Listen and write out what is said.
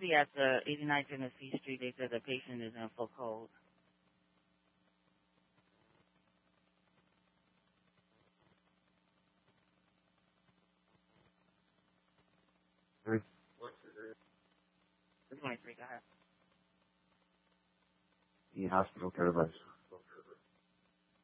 currently at the 89 Tennessee Street. They said the patient is in full cold. The 23, go ahead. The hospital care advice.